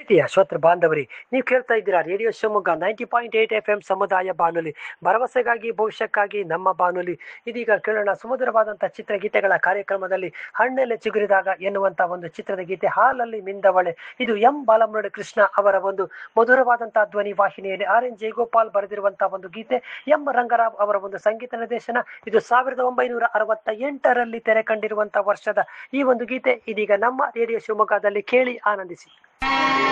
ಪ್ರೀತಿಯ ಶ್ರೋತೃ ಬಾಂಧವರಿ, ನೀವು ಕೇಳ್ತಾ ಇದ್ದೀರಾ ರೇಡಿಯೋ ಶಿವಮೊಗ್ಗ 90.8 FM ಸಮುದಾಯ ಬಾನುಲಿ, ಭರವಸೆಗಾಗಿ ಭವಿಷ್ಯಕ್ಕಾಗಿ ನಮ್ಮ ಬಾನುಲಿ. ಇದೀಗ ಕೇಳೋಣ ಸುಮಧುರವಾದಂತಹ ಚಿತ್ರಗೀತೆಗಳ ಕಾರ್ಯಕ್ರಮದಲ್ಲಿ ಹಣ್ಣೆಲೆ ಚಿಗುರಿದಾಗ ಎನ್ನುವಂತ ಒಂದು ಚಿತ್ರದ ಗೀತೆ ಹಾಲಲ್ಲಿ ಮಿಂದವಳೆ. ಇದು ಎಂ ಬಾಲಮುರಳಿ ಕೃಷ್ಣ ಅವರ ಒಂದು ಮಧುರವಾದಂತಹ ಧ್ವನಿ ವಾಹಿನಿಯಲ್ಲಿ RN ಜಯಗೋಪಾಲ್ ಬರೆದಿರುವಂತಹ ಒಂದು ಗೀತೆ, ಎಂ ರಂಗರಾವ್ ಅವರ ಒಂದು ಸಂಗೀತ ನಿರ್ದೇಶನ. ಇದು 1968ರಲ್ಲಿ ತೆರೆ ಕಂಡಿರುವಂತಹ ವರ್ಷದ ಈ ಒಂದು ಗೀತೆ ಇದೀಗ ನಮ್ಮ ರೇಡಿಯೋ ಶಿವಮೊಗ್ಗದಲ್ಲಿ ಕೇಳಿ ಆನಂದಿಸಿ.